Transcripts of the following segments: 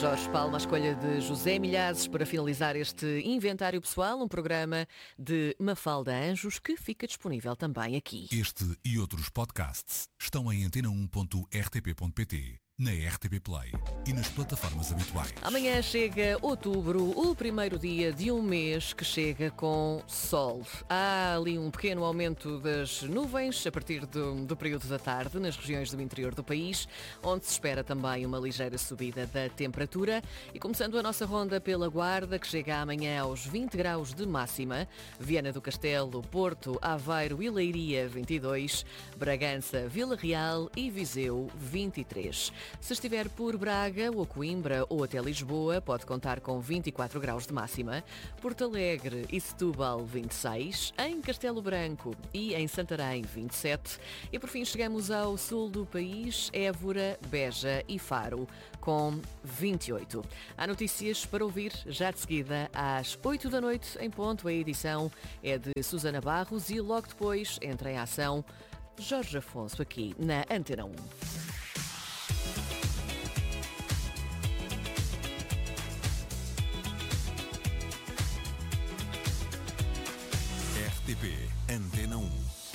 Jorge Palma, a escolha de José Milhazes para finalizar este inventário pessoal, um programa de Mafalda Anjos que fica disponível também aqui. Este e outros podcasts estão em antena1.rtp.pt, na RTP Play e nas plataformas habituais. Amanhã chega outubro, o primeiro dia de um mês que chega com sol. Há ali um pequeno aumento das nuvens a partir do período da tarde nas regiões do interior do país, onde se espera também uma ligeira subida da temperatura. E começando a nossa ronda pela Guarda, que chega amanhã aos 20 graus de máxima, Viana do Castelo, Porto, Aveiro e Leiria 22, Bragança, Vila Real e Viseu 23. Se estiver por Braga ou Coimbra ou até Lisboa, pode contar com 24 graus de máxima. Porto Alegre e Setúbal 26, em Castelo Branco e em Santarém 27. E por fim chegamos ao sul do país, Évora, Beja e Faro com 28. Há notícias para ouvir já de seguida às 8 da noite em ponto. A edição é de Susana Barros e logo depois entra em ação Jorge Afonso aqui na Antena 1. RTP Antena 1.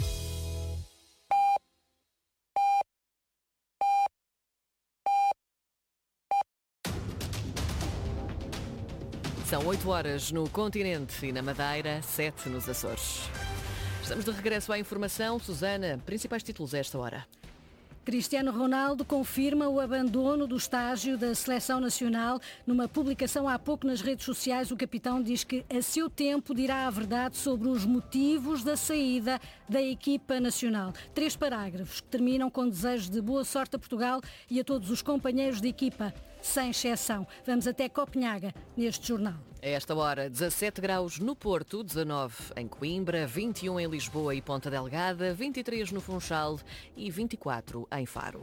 São 8 horas no continente e na Madeira, 7 nos Açores. Estamos de regresso à informação. Susana, principais títulos a esta hora. Cristiano Ronaldo confirma o abandono do estágio da Seleção Nacional. Numa publicação há pouco nas redes sociais, o capitão diz que a seu tempo dirá a verdade sobre os motivos da saída da equipa nacional. 3 parágrafos que terminam com desejos de boa sorte a Portugal e a todos os companheiros de equipa, sem exceção. Vamos até Copenhaga neste jornal. A esta hora, 17 graus no Porto, 19 em Coimbra, 21 em Lisboa e Ponta Delgada, 23 no Funchal e 24 em Faro.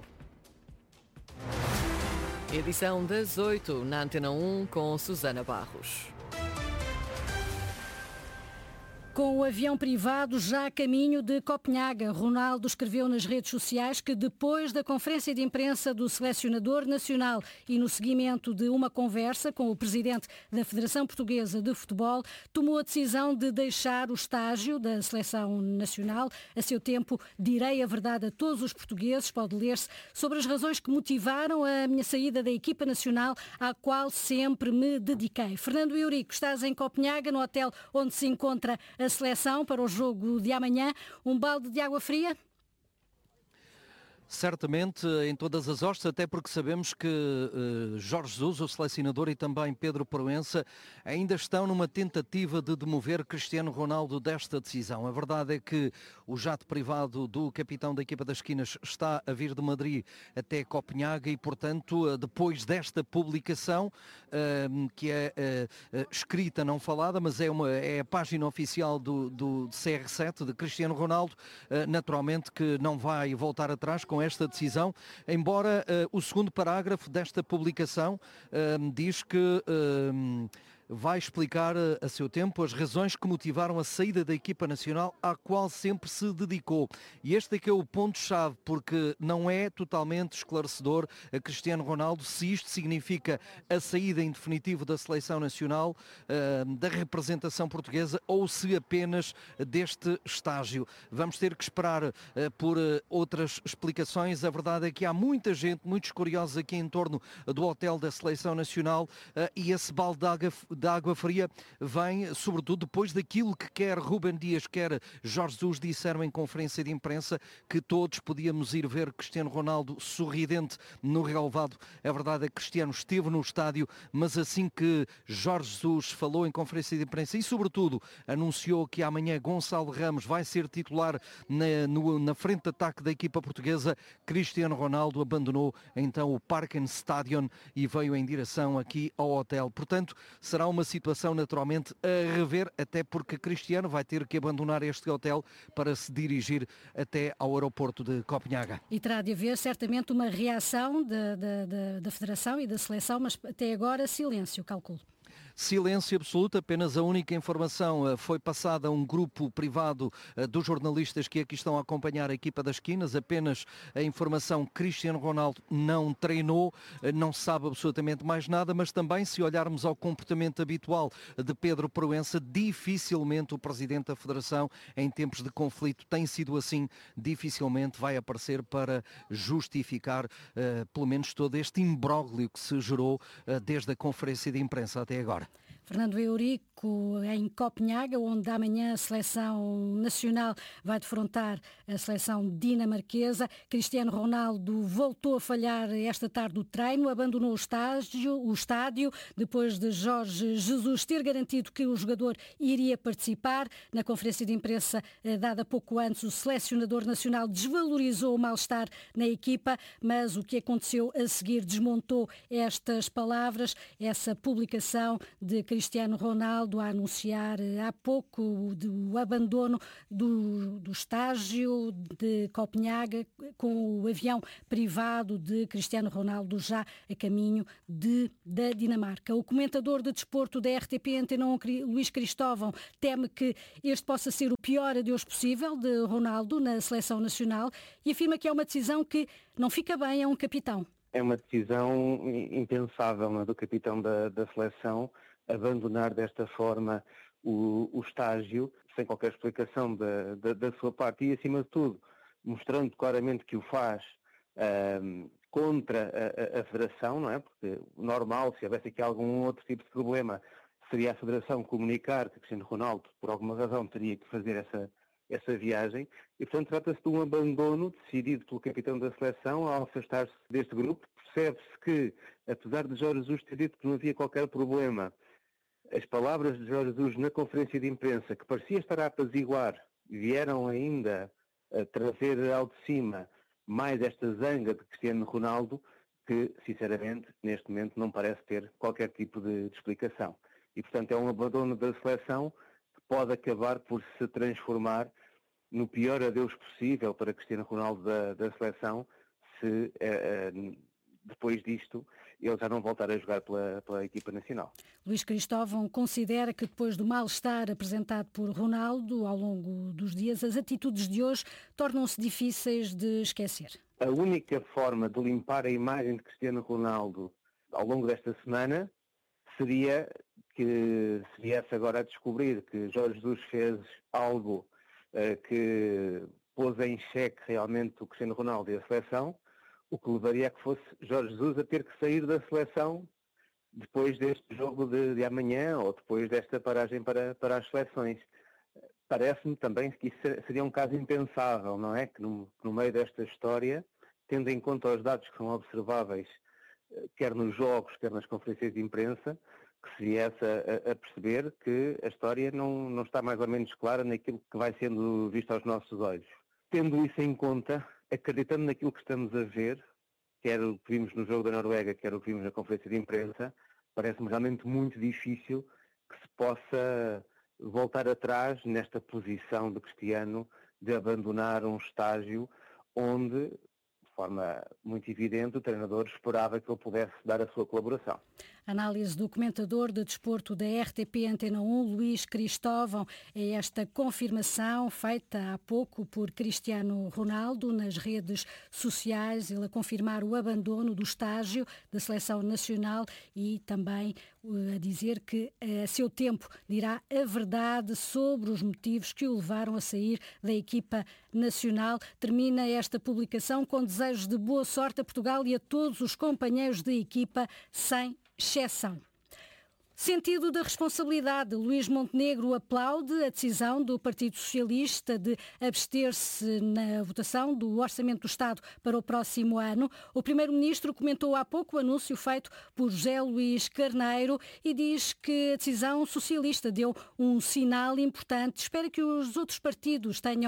Edição das 8 na Antena 1 com Susana Barros. Com o avião privado já a caminho de Copenhaga, Ronaldo escreveu nas redes sociais que depois da conferência de imprensa do selecionador nacional e no seguimento de uma conversa com o presidente da Federação Portuguesa de Futebol, tomou a decisão de deixar o estágio da seleção nacional. A seu tempo, direi a verdade a todos os portugueses, pode ler-se, sobre as razões que motivaram a minha saída da equipa nacional, à qual sempre me dediquei. Fernando Eurico, estás em Copenhaga, no hotel onde se encontra a seleção para o jogo de amanhã. Um balde de água fria? Certamente em todas as hostes, até porque sabemos que Jorge Jesus, o selecionador, e também Pedro Proença ainda estão numa tentativa de demover Cristiano Ronaldo desta decisão. A verdade é que o jato privado do capitão da equipa das esquinas está a vir de Madrid até Copenhaga e, portanto, depois desta publicação, que é escrita, não falada, mas é a página oficial do CR7, de Cristiano Ronaldo, naturalmente que não vai voltar atrás com esta decisão, embora o segundo parágrafo desta publicação diz que vai explicar a seu tempo as razões que motivaram a saída da equipa nacional à qual sempre se dedicou. E este é que é o ponto-chave, porque não é totalmente esclarecedor a Cristiano Ronaldo se isto significa a saída em definitivo da seleção nacional, da representação portuguesa, ou se apenas deste estágio. Vamos ter que esperar por outras explicações. A verdade é que há muita gente, muitos curiosos aqui em torno do hotel da seleção nacional, e esse balde de água fria vem sobretudo depois daquilo que quer Rúben Dias, quer Jorge Jesus disseram em conferência de imprensa, que todos podíamos ir ver Cristiano Ronaldo sorridente no relvado. A verdade é que Cristiano esteve no estádio, mas assim que Jorge Jesus falou em conferência de imprensa e sobretudo anunciou que amanhã Gonçalo Ramos vai ser titular na frente de ataque da equipa portuguesa, Cristiano Ronaldo abandonou então o Parkenstadion e veio em direção aqui ao hotel. Portanto, será uma situação naturalmente a rever, até porque Cristiano vai ter que abandonar este hotel para se dirigir até ao aeroporto de Copenhaga. E terá de haver certamente uma reação da Federação e da Seleção, mas até agora silêncio, calculo. Silêncio absoluto, apenas a única informação foi passada a um grupo privado dos jornalistas que aqui estão a acompanhar a equipa das Quinas, apenas a informação: Cristiano Ronaldo não treinou, não sabe absolutamente mais nada, mas também, se olharmos ao comportamento habitual de Pedro Proença, dificilmente o Presidente da Federação, em tempos de conflito, tem sido assim, dificilmente vai aparecer para justificar pelo menos todo este imbróglio que se gerou desde a conferência de imprensa até agora. Fernando Eurico, em Copenhaga, onde amanhã a seleção nacional vai defrontar a seleção dinamarquesa. Cristiano Ronaldo voltou a falhar esta tarde o treino, abandonou o estádio, depois de Jorge Jesus ter garantido que o jogador iria participar. Na conferência de imprensa dada pouco antes, o selecionador nacional desvalorizou o mal-estar na equipa, mas o que aconteceu a seguir desmontou estas palavras, essa publicação de Cristiano Ronaldo a anunciar há pouco o abandono do estágio de Copenhaga com o avião privado de Cristiano Ronaldo já a caminho da Dinamarca. O comentador de desporto da RTP Antena 1, Luís Cristóvão, teme que este possa ser o pior adeus possível de Ronaldo na seleção nacional e afirma que é uma decisão que não fica bem a um capitão. É uma decisão impensável, do capitão da seleção, abandonar desta forma o estágio, sem qualquer explicação da sua parte e, acima de tudo, mostrando claramente que o faz contra a Federação, não é? Porque normal, se houvesse aqui algum outro tipo de problema, seria a Federação comunicar que Cristiano Ronaldo, por alguma razão, teria que fazer essa viagem e, portanto, trata-se de um abandono decidido pelo capitão da seleção ao afastar-se deste grupo. Percebe-se que, apesar de Jorge Jesus ter dito que não havia qualquer problema, as palavras de Jorge Jesus na conferência de imprensa, que parecia estar a apaziguar, vieram ainda a trazer ao de cima mais esta zanga de Cristiano Ronaldo, que, sinceramente, neste momento não parece ter qualquer tipo de explicação. E, portanto, é um abandono da seleção que pode acabar por se transformar no pior adeus possível para Cristiano Ronaldo da seleção, se depois disto ele já não voltar a jogar pela equipa nacional. Luís Cristóvão considera que depois do mal-estar apresentado por Ronaldo ao longo dos dias, as atitudes de hoje tornam-se difíceis de esquecer. A única forma de limpar a imagem de Cristiano Ronaldo ao longo desta semana seria que se viesse agora a descobrir que Jorge Jesus fez algo que pôs em xeque realmente o Cristiano Ronaldo e a seleção, o que levaria a que fosse Jorge Jesus a ter que sair da seleção depois deste jogo de amanhã ou depois desta paragem para as seleções. Parece-me também que isso seria um caso impensável, não é? Que no meio desta história, tendo em conta os dados que são observáveis, quer nos jogos, quer nas conferências de imprensa, que se viesse a perceber que a história não está mais ou menos clara naquilo que vai sendo visto aos nossos olhos. Tendo isso em conta, acreditando naquilo que estamos a ver, quer o que vimos no jogo da Noruega, quer o que vimos na conferência de imprensa, parece-me realmente muito difícil que se possa voltar atrás nesta posição de Cristiano de abandonar um estágio onde, de forma muito evidente, o treinador esperava que ele pudesse dar a sua colaboração. Análise do comentador de desporto da RTP Antena 1, Luís Cristóvão, é esta confirmação feita há pouco por Cristiano Ronaldo nas redes sociais, ele a confirmar o abandono do estágio da seleção nacional e também a dizer que a seu tempo dirá a verdade sobre os motivos que o levaram a sair da equipa nacional. Termina esta publicação com desejos de boa sorte a Portugal e a todos os companheiros de equipa, sem exceção. Sentido da responsabilidade. Luís Montenegro aplaude a decisão do Partido Socialista de abster-se na votação do Orçamento do Estado para o próximo ano. O Primeiro-Ministro comentou há pouco o anúncio feito por José Luís Carneiro e diz que a decisão socialista deu um sinal importante. Espera que os outros partidos tenham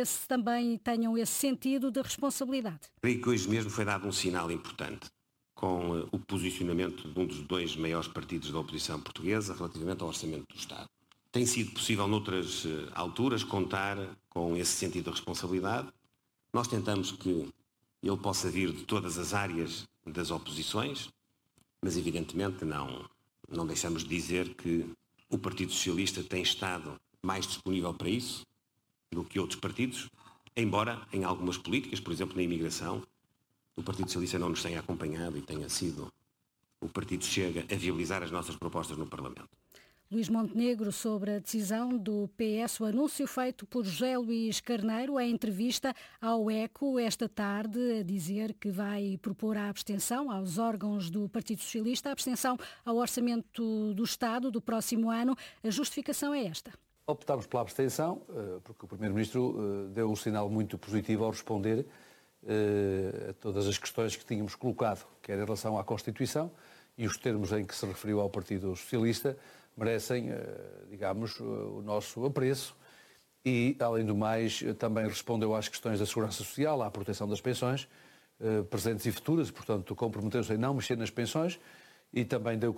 esse sentido de responsabilidade. Creio que hoje mesmo foi dado um sinal importante, com o posicionamento de um dos dois maiores partidos da oposição portuguesa relativamente ao Orçamento do Estado. Tem sido possível, noutras alturas, contar com esse sentido de responsabilidade. Nós tentamos que ele possa vir de todas as áreas das oposições, mas evidentemente Não deixamos de dizer que o Partido Socialista tem estado mais disponível para isso do que outros partidos, embora em algumas políticas, por exemplo na imigração, o Partido Socialista não nos tenha acompanhado e tenha sido o Partido Chega a viabilizar as nossas propostas no Parlamento. Luís Montenegro, sobre a decisão do PS, o anúncio feito por José Luís Carneiro em entrevista ao ECO esta tarde, a dizer que vai propor a abstenção aos órgãos do Partido Socialista, a abstenção ao Orçamento do Estado do próximo ano. A justificação é esta. Optámos pela abstenção, porque o Primeiro-Ministro deu um sinal muito positivo ao responder a todas as questões que tínhamos colocado, quer em relação à Constituição e os termos em que se referiu ao Partido Socialista, merecem, digamos, o nosso apreço e, além do mais, também respondeu às questões da segurança social, à proteção das pensões, presentes e futuras, portanto, comprometeu-se em não mexer nas pensões e também deu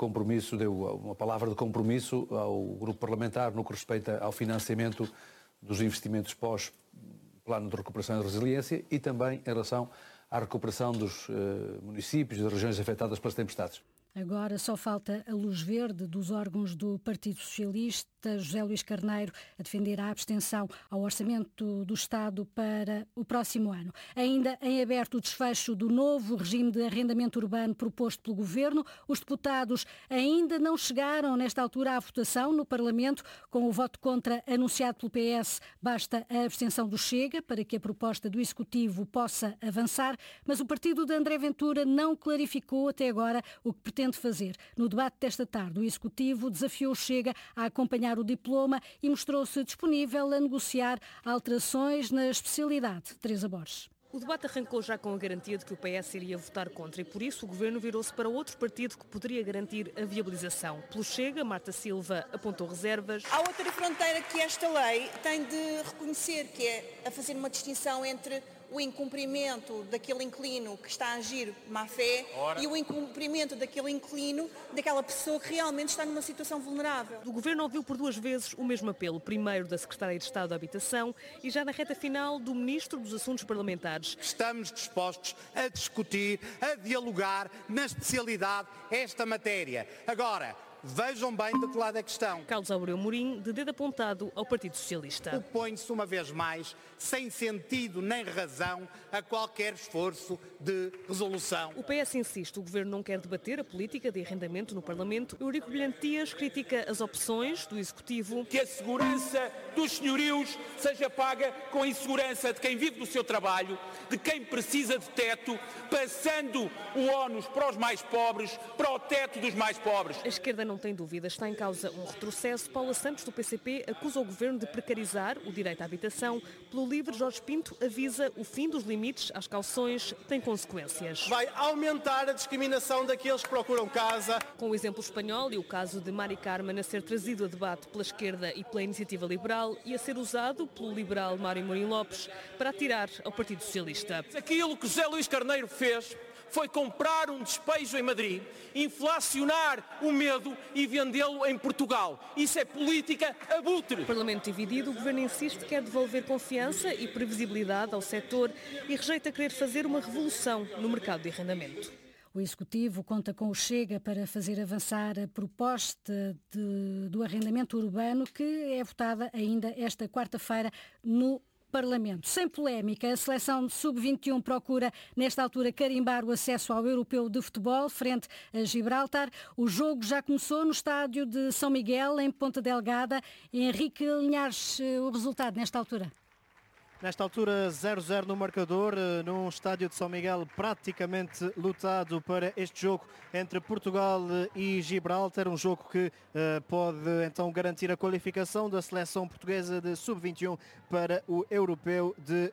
uma palavra de compromisso ao grupo parlamentar no que respeita ao financiamento dos investimentos pós-plano de recuperação e resiliência e também em relação à recuperação dos municípios e das regiões afetadas pelas tempestades. Agora só falta a luz verde dos órgãos do Partido Socialista. José Luís Carneiro a defender a abstenção ao Orçamento do Estado para o próximo ano. Ainda em aberto o desfecho do novo regime de arrendamento urbano proposto pelo Governo. Os deputados ainda não chegaram nesta altura à votação no Parlamento. Com o voto contra anunciado pelo PS, basta a abstenção do Chega para que a proposta do Executivo possa avançar, mas o partido de André Ventura não clarificou até agora o que pretende fazer. No debate desta tarde, o Executivo desafiou o Chega a acompanhar o diploma e mostrou-se disponível a negociar alterações na especialidade. Teresa Borges. O debate arrancou já com a garantia de que o PS iria votar contra e, por isso, o Governo virou-se para outro partido que poderia garantir a viabilização. Pelo Chega, Marta Silva apontou reservas. Há outra fronteira que esta lei tem de reconhecer, que é a fazer uma distinção entre o incumprimento daquele inquilino que está a agir má-fé e o incumprimento daquele inquilino, daquela pessoa que realmente está numa situação vulnerável. O Governo ouviu por duas vezes o mesmo apelo, primeiro da Secretária de Estado da Habitação e já na reta final do Ministro dos Assuntos Parlamentares. Estamos dispostos a discutir, a dialogar na especialidade esta matéria. Agora, vejam bem de que lado é que estão. Carlos Aureu Mourinho, de dedo apontado ao Partido Socialista. Opõe-se uma vez mais, sem sentido nem razão, a qualquer esforço de resolução. O PS insiste, o Governo não quer debater a política de arrendamento no Parlamento. Eurico Brilhante Dias critica as opções do Executivo. Que a segurança dos senhorios seja paga com a insegurança de quem vive do seu trabalho, de quem precisa de teto, passando o ónus para os mais pobres, para o teto dos mais pobres. A esquerda não tem dúvida, está em causa um retrocesso. Paula Santos, do PCP, acusa o Governo de precarizar o direito à habitação. Pelo Livre, Jorge Pinto avisa o fim dos limites às cauções tem consequências. Vai aumentar a discriminação daqueles que procuram casa. Com o exemplo espanhol e o caso de Mari Carmen a ser trazido a debate pela esquerda e pela Iniciativa Liberal e a ser usado pelo liberal Mário Mourinho Lopes para atirar ao Partido Socialista. Aquilo que José Luís Carneiro fez foi comprar um despejo em Madrid, inflacionar o medo e vendê-lo em Portugal. Isso é política abutre. Parlamento dividido, o Governo insiste que quer devolver confiança e previsibilidade ao setor e rejeita querer fazer uma revolução no mercado de arrendamento. O Executivo conta com o Chega para fazer avançar a proposta do arrendamento urbano que é votada ainda esta quarta-feira no Parlamento. Sem polémica, a seleção de sub-21 procura, nesta altura, carimbar o acesso ao Europeu de Futebol, frente a Gibraltar. O jogo já começou no estádio de São Miguel, em Ponta Delgada. Henrique Linhares, o resultado nesta altura? Nesta altura, 0-0 no marcador, num estádio de São Miguel praticamente lotado para este jogo entre Portugal e Gibraltar, um jogo que pode então garantir a qualificação da seleção portuguesa de sub-21 para o Europeu de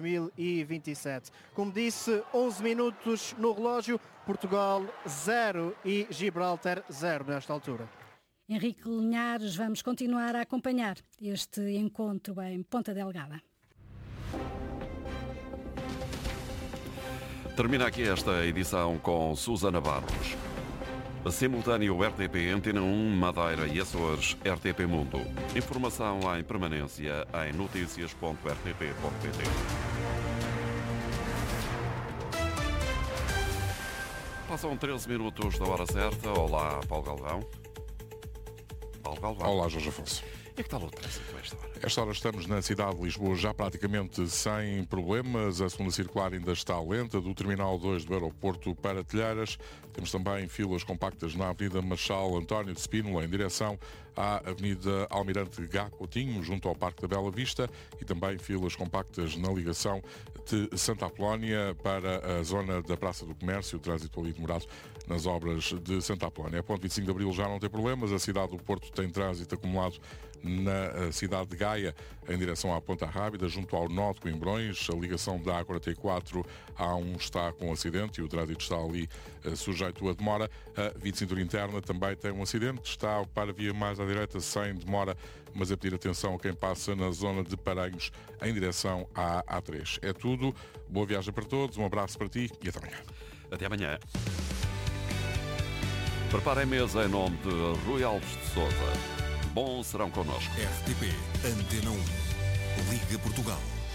2027. Como disse, 11 minutos no relógio, Portugal 0 e Gibraltar 0 nesta altura. Henrique Linhares, vamos continuar a acompanhar este encontro em Ponta Delgada. Termina aqui esta edição com Susana Barros. Simultâneo RTP Antena 1, Madeira e Açores, RTP Mundo. Informação em permanência em notícias.rtp.pt. Passam 13 minutos da hora certa. Olá, Paulo Galvão. Paulo Galvão. Olá, Jorge Afonso. E que tal o trânsito a esta hora? Esta hora estamos na cidade de Lisboa já praticamente sem problemas. A segunda circular ainda está lenta, do Terminal 2 do aeroporto para Telheiras. Temos também filas compactas na Avenida Marechal António de Spínola, em direção à Avenida Almirante Gá Coutinho, junto ao Parque da Bela Vista, e também filas compactas na ligação de Santa Apolónia para a zona da Praça do Comércio, o trânsito ali demorado nas obras de Santa Apolónia. A ponte 25 de Abril já não tem problemas, a cidade do Porto tem trânsito acumulado na cidade de Gaia, em direção à Ponta Rábida, junto ao nó de Coimbrões. A ligação da A44 A1 está com acidente e o trânsito está ali sujeito a demora. A via de cintura interna também tem um acidente, está a ocupar a via mais à direita sem demora, mas a pedir atenção a quem passa na zona de Paranhos em direção à A3. É tudo, boa viagem para todos, um abraço para ti e até amanhã. Até amanhã. Preparem mesa em nome de Rui Alves de Sousa. Bom serão connosco. RTP Antena 1. Liga Portugal.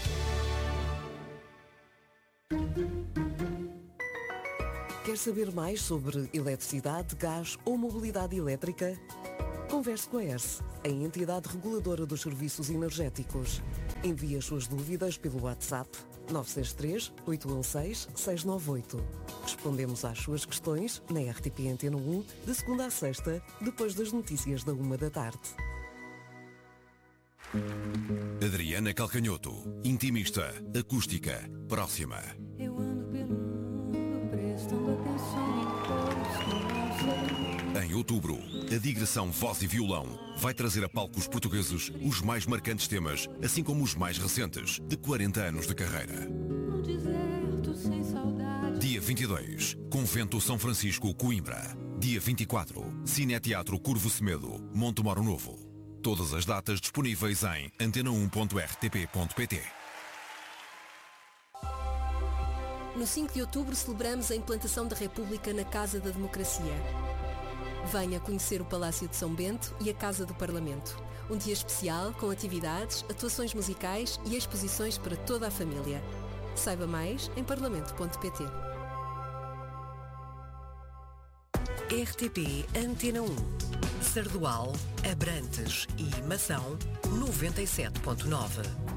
Quer saber mais sobre eletricidade, gás ou mobilidade elétrica? Converse com a ERSE, a entidade reguladora dos serviços energéticos. Envie as suas dúvidas pelo WhatsApp 963 816 698. Respondemos às suas questões na RTP Antena 1, de segunda a sexta, depois das notícias da 13h. Adriana Calcanhoto, intimista, acústica, próxima. Eu ando pelo mundo prestando atenção em todos. Em outubro, a digressão Voz e Violão vai trazer a palcos portugueses os mais marcantes temas, assim como os mais recentes, de 40 anos de carreira. No deserto sem saudade. Dia 22, Convento São Francisco, Coimbra. Dia 24, Cineteatro Curvo Semedo, Montemoro Novo. Todas as datas disponíveis em antena1.rtp.pt. No 5 de outubro celebramos a implantação da República na Casa da Democracia. Venha conhecer o Palácio de São Bento e a Casa do Parlamento. Um dia especial com atividades, atuações musicais e exposições para toda a família. Saiba mais em parlamento.pt. RTP Antena 1. Sardual, Abrantes e Mação 97.9.